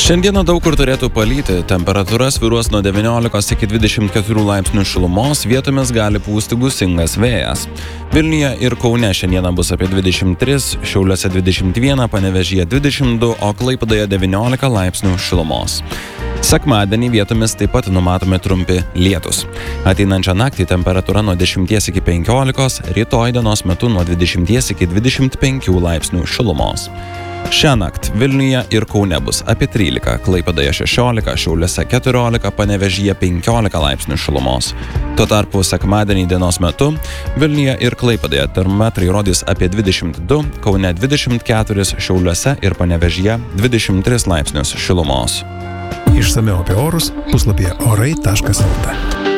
Šiandieną daug kur turėtų palyti, temperatūra svyruos nuo 19 iki 24 laipsnių šilumos, vietomis gali pūsti gūsingas vėjas. Vilniuje ir Kaune šiandieną bus apie 23, Šiauliuose 21, Panevėžyje 22, o Klaipėdoje 19 laipsnių šilumos. Sekmadienį vietomis taip pat numatomi trumpi lietūs. Ateinančią naktį temperatūra nuo 10 iki 15, rytoj dienos metu nuo 20 iki 25 laipsnių šilumos. Šiąnakt Vilniuje ir Kaune bus apie 13, Klaipėdoje 16, Šiauliuose 14, Panevėžyje 15 laipsnių šilumos. Tuo tarpu sekmadienį dienos metu Vilniuje ir Klaipėdoje termometrai rodys apie 22, Kaune 24, Šiauliuose ir Panevėžyje 23 laipsnius šilumos. Išsamiau apie orus puslapyje orai.lt.